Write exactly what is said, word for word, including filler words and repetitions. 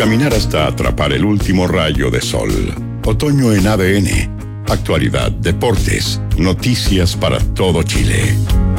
caminar hasta atrapar el último rayo de sol. Otoño en A D N. Actualidad, deportes, noticias para todo Chile.